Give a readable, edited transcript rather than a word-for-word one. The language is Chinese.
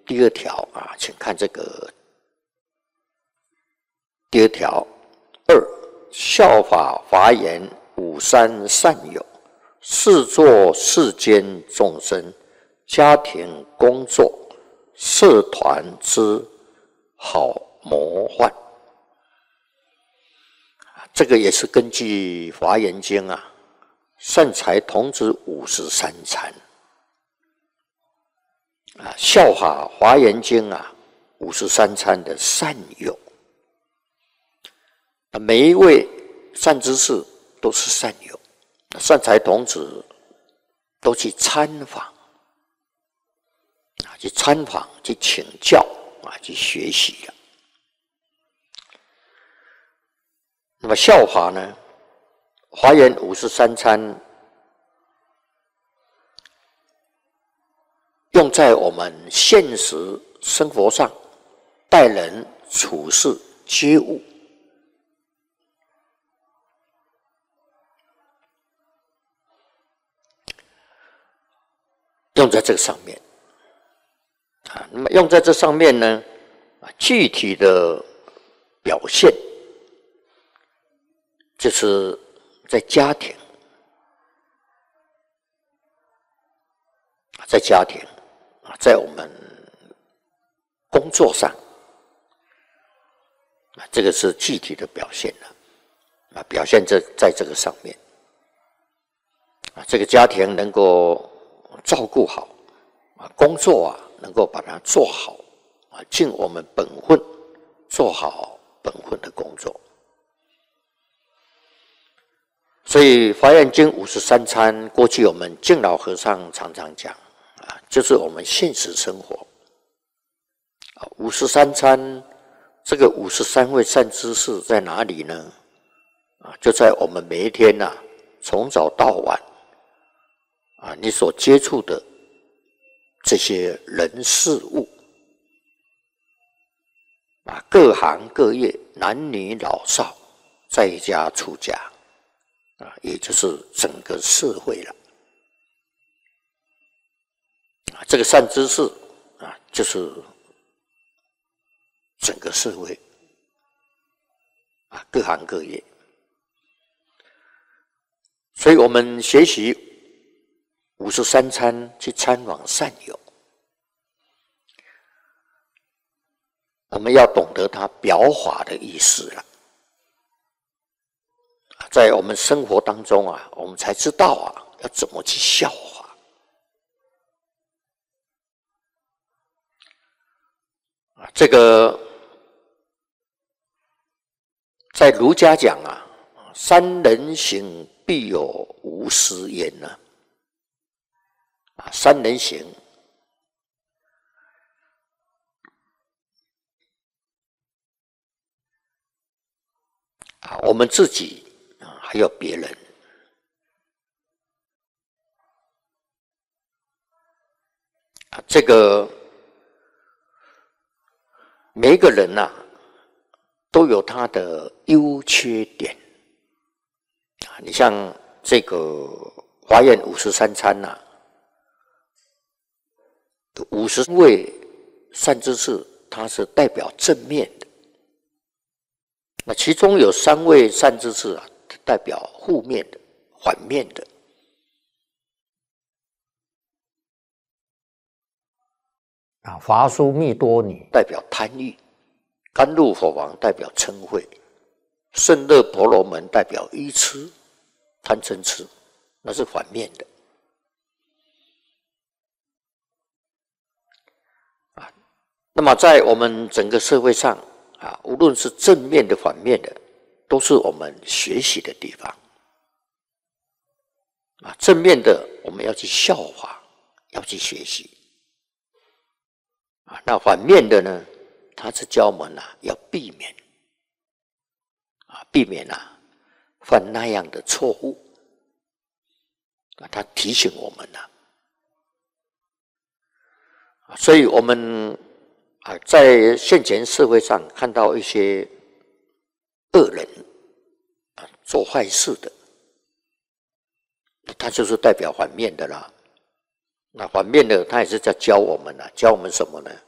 第二条啊，请看这个第二条二，效法华严五三善友，视作世间众生家庭工作社团之好模范。这个也是根据华严经啊，善财童子53参啊，效法华严经啊53参的善友。每一位善知识都是善友，善财童子都去参访啊，去请教啊，去学习了。那么效法呢？华严53参用在我们现实生活上，待人处事接物，用在这个上面啊。那么用在这上面呢，具体的表现就是在家庭，在我们工作上，这个是具体的表现了，表现在这个上面，这个家庭能够照顾好，工作啊能够把它做好，尽我们本分，做好本分的工作。所以华严经53参，过去我们敬老和尚常常讲啊，就是我们现实生活。53参，这个53位善知识在哪里呢？就在我们每一天呐，从早到晚啊，你所接触的这些人事物啊，各行各业，男女老少，在家出家。也就是整个社会了。这个善知识啊，就是整个社会啊，各行各业。所以我们学习53参去参访善友，我们要懂得它表法的意思了。在我们生活当中啊，我们才知道啊，要怎么去效法。这个在儒家讲啊，三人行必有无私焉呢。三人行我们自己还有别人，这个每一个人呐，都有他的优缺点。你像这个华严53参呐，50位善知识，它是代表正面的。那其中有3位善知识啊，代表负面的、反面的。伐苏密多尼代表贪欲，甘露火王代表嗔恚，胜乐婆罗门代表愚痴、贪嗔痴，那是反面的。那么在我们整个社会上无论是正面的、反面的，都是我们学习的地方。正面的我们要去效法，要去学习。那反面的呢，它是教我们要避免犯那样的错误。它提醒我们所以我们在现前社会上看到一些恶人做坏事的，他就是代表反面的啦。那反面的他也是在教我们教我们什么呢？